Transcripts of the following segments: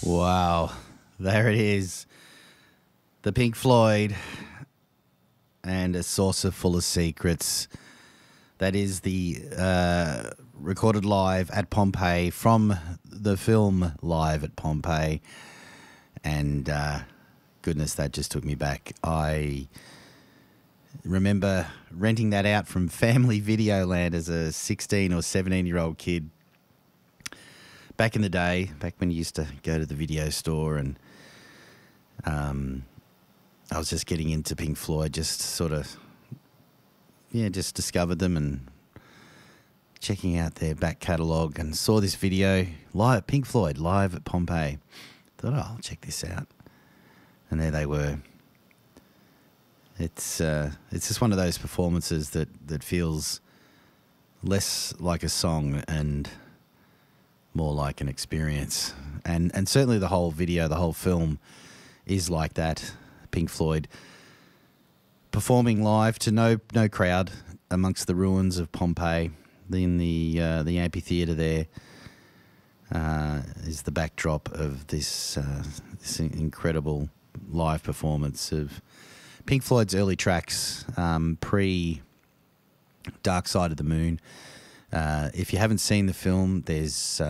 Wow, there it is. The Pink Floyd and A Saucer Full of Secrets. That is the recorded live at Pompeii from the film Live at Pompeii. And goodness, that just took me back. I remember renting that out from Family Videoland as a 16 or 17-year-old kid. Back in the day, back when you used to go to the video store, and I was just getting into Pink Floyd, just sort of, just discovered them and checking out their back catalogue and saw this video, live, Pink Floyd, live at Pompeii. Thought, I'll check this out. And there they were. It's just one of those performances that feels less like a song and more like an experience. And certainly the whole video, the whole film is like that. Pink Floyd performing live to no crowd amongst the ruins of Pompeii. In the amphitheatre there is the backdrop of this incredible live performance of Pink Floyd's early tracks, pre Dark Side of the Moon. If you haven't seen the film, there's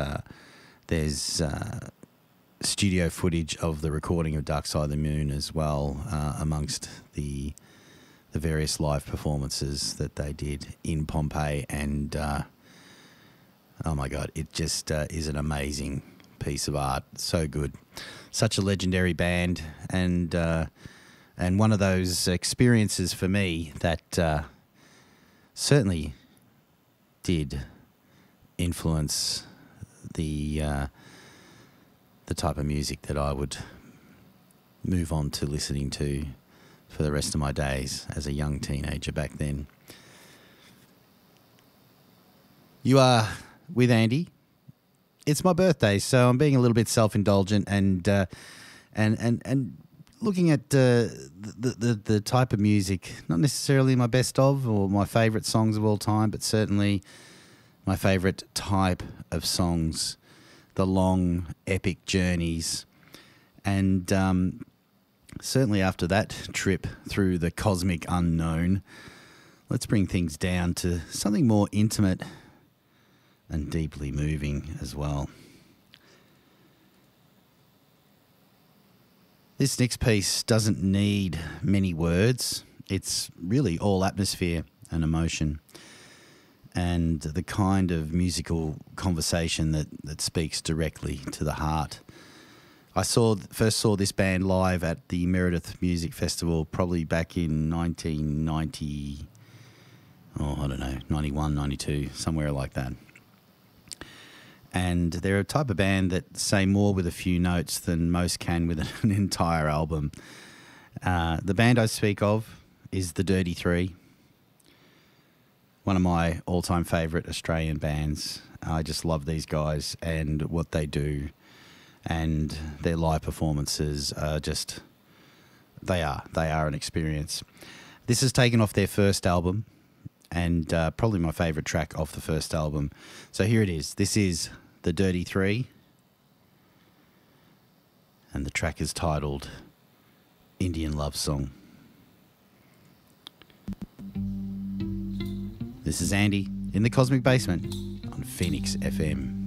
studio footage of the recording of Dark Side of the Moon as well, amongst the various live performances that they did in Pompeii. And oh my God, it just is an amazing piece of art. So good. Such a legendary band, and one of those experiences for me that certainly did influence the type of music that I would move on to listening to for the rest of my days as a young teenager back then. You are with Andy. It's my birthday, so I'm being a little bit self-indulgent and looking at the type of music, not necessarily my best of or my favourite songs of all time, but certainly my favourite type of songs, the long, epic journeys. And certainly after that trip through the cosmic unknown, let's bring things down to something more intimate and deeply moving as well. This next piece doesn't need many words. It's really all atmosphere and emotion, and the kind of musical conversation that speaks directly to the heart. I first saw this band live at the Meredith Music Festival probably back in 1990, 91, 92, somewhere like that. And they're a type of band that say more with a few notes than most can with an entire album. The band I speak of is the Dirty Three, one of my all-time favourite Australian bands. I just love these guys and what they do, and their live performances are just, they are an experience. This is taken off their first album, and probably my favourite track off the first album. So here it is. This is the Dirty Three, and the track is titled Indian Love Song. This is Andy in the Cosmic Basement on Phoenix FM.